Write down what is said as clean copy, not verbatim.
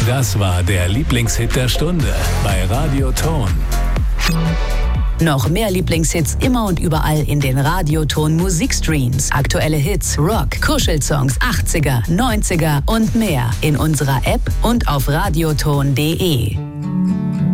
Das war der Lieblingshit der Stunde bei Radio Ton. Noch mehr Lieblingshits immer und überall in den Radioton Musikstreams. Aktuelle Hits, Rock, Kuschelsongs, 80er, 90er und mehr in unserer App und auf radioton.de.